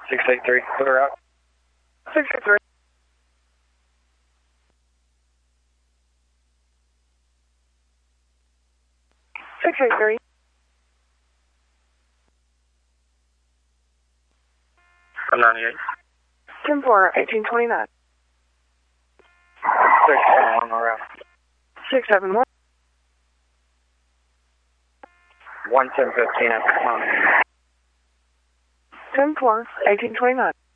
683, clear out. 683. Six eight three. 98. 10-4, 1829. 671 around. 671. 11015 at the time. 10-4, 1829.